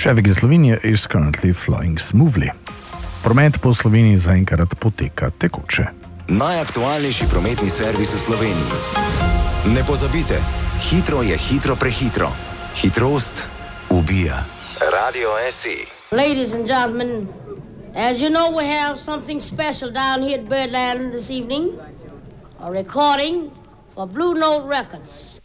Traffic in Slovenia is currently flowing smoothly. Promet po Sloveniji zaenkrat poteka tekoče. Najaktualnejši prometni servis v Sloveniji. Ne pozabite, hitro je hitro prehitro. Hitrost ubija. Radio SE. Ladies and gentlemen, as you know, we have something special down here at Birdland this evening. A recording for Blue Note Records.